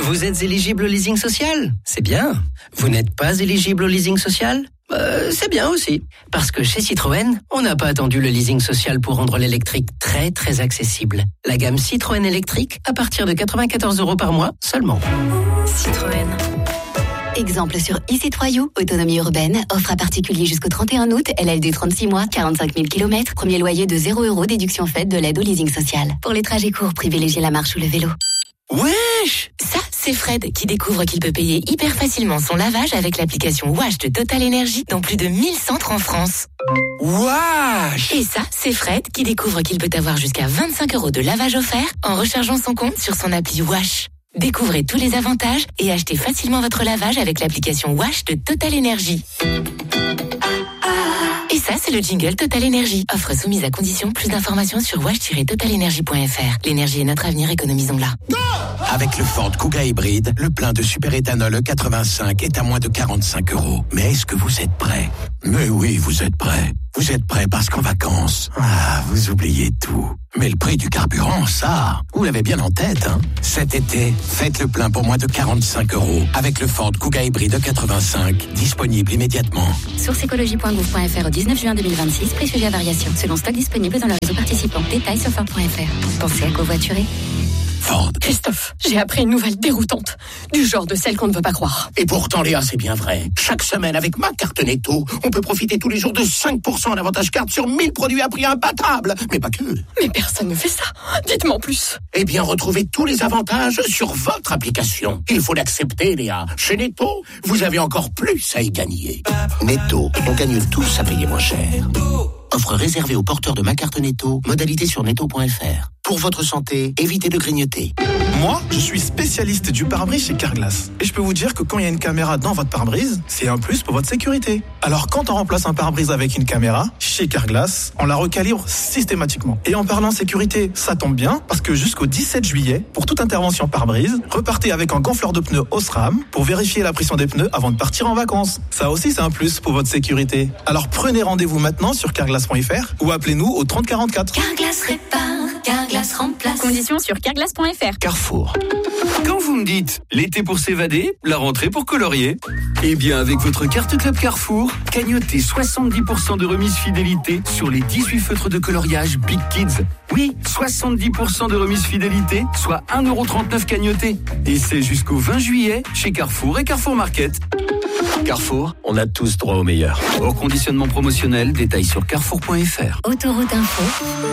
Vous êtes éligible au leasing social? C'est bien. Vous n'êtes pas éligible au leasing social? C'est bien aussi. Parce que chez Citroën, on n'a pas attendu le leasing social pour rendre l'électrique très très accessible. La gamme Citroën électrique à partir de 94 € par mois seulement. Citroën. Exemple sur e-C3U, autonomie urbaine, offre à particulier jusqu'au 31 août, LLD 36 mois, 45 000 km, premier loyer de 0 €, déduction faite de l'aide au leasing social. Pour les trajets courts, privilégiez la marche ou le vélo. Wesh! Ça, c'est Fred qui découvre qu'il peut payer hyper facilement son lavage avec l'application Wash de Total Energy dans plus de 1000 centres en France. Wesh! Et ça, c'est Fred qui découvre qu'il peut avoir jusqu'à 25 € de lavage offert en rechargeant son compte sur son appli Wash. Découvrez tous les avantages et achetez facilement votre lavage avec l'application Wash de Total Energy. Et ça, c'est le jingle Total Energy. Offre soumise à condition. Plus d'informations sur wash-totalenergy.fr. L'énergie est notre avenir, économisons-la. Avec le Ford Kuga hybride, le plein de superéthanol E85 est à moins de 45 €. Mais est-ce que vous êtes prêts? Mais oui, vous êtes prêts. Vous êtes prêts parce qu'en vacances, vous oubliez tout. Mais le prix du carburant, ça, vous l'avez bien en tête, hein. Cet été, faites le plein pour moins de 45 € avec le Ford Kuga hybride E85, disponible immédiatement. Source écologie.gouv.fr au 19 juin 2026, prix sujet à variation. Selon stock disponible dans le réseau participant. Détails sur Ford.fr. Pensez à covoiturer. Ford. Christophe, j'ai appris une nouvelle déroutante. Du genre de celle qu'on ne veut pas croire. Et pourtant, Léa, c'est bien vrai. Chaque semaine, avec ma carte Netto, on peut profiter tous les jours de 5% d'avantage carte sur 1000 produits à prix imbattable. Mais pas que. Mais personne ne fait ça. Dites-moi en plus. Eh bien, retrouvez tous les avantages sur votre application. Il faut l'accepter, Léa. Chez Netto, vous avez encore plus à y gagner. Netto, on gagne tous à payer moins cher. Offre réservée aux porteurs de ma carte Netto. Modalité sur netto.fr. Pour votre santé, évitez de grignoter. Moi, je suis spécialiste du pare-brise chez Carglass. Et je peux vous dire que quand il y a une caméra dans votre pare-brise, c'est un plus pour votre sécurité. Alors quand on remplace un pare-brise avec une caméra, chez Carglass, on la recalibre systématiquement. Et en parlant sécurité, ça tombe bien, parce que jusqu'au 17 juillet, pour toute intervention pare-brise, repartez avec un gonfleur de pneus Osram pour vérifier la pression des pneus avant de partir en vacances. Ça aussi, c'est un plus pour votre sécurité. Alors prenez rendez-vous maintenant sur carglass.fr ou appelez-nous au 30 44. Carglass répare, Carglass remplace. Conditions sur carglass.fr. Carrefour. Quand vous me dites l'été pour s'évader, la rentrée pour colorier, eh bien avec votre carte Club Carrefour, cagnotez 70% de remise fidélité sur les 18 feutres de coloriage Big Kids. Oui, 70% de remise fidélité, soit 1,39 € cagnoté. Et c'est jusqu'au 20 juillet chez Carrefour et Carrefour Market. Carrefour, on a tous droit au meilleur. Au conditionnement promotionnel, détails sur carrefour.fr. Autoroute Info.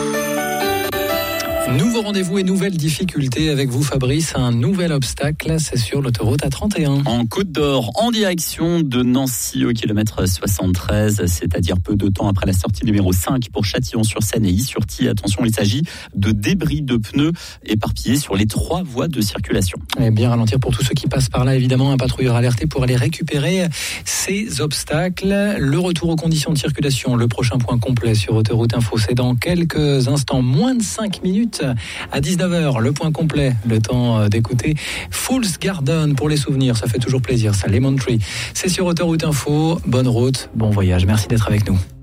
Nouveau rendez-vous et nouvelle difficulté avec vous, Fabrice. Un nouvel obstacle, c'est sur l'autoroute A31. En Côte d'Or, en direction de Nancy au kilomètre 73, c'est-à-dire peu de temps après la sortie numéro 5 pour Châtillon-sur-Seine et Is-sur-Tille. Attention, il s'agit de débris de pneus éparpillés sur les 3 voies de circulation. Et bien ralentir pour tous ceux qui passent par là, évidemment, un patrouilleur alerté pour aller récupérer ces obstacles. Le retour aux conditions de circulation, le prochain point complet sur Autoroute Info, c'est dans quelques instants, moins de 5 minutes. À 19h, le point complet, le temps d'écouter Fool's Garden pour les souvenirs, ça fait toujours plaisir, ça, Lemon Tree. C'est sur Autoroute Info, bonne route, bon voyage, merci d'être avec nous.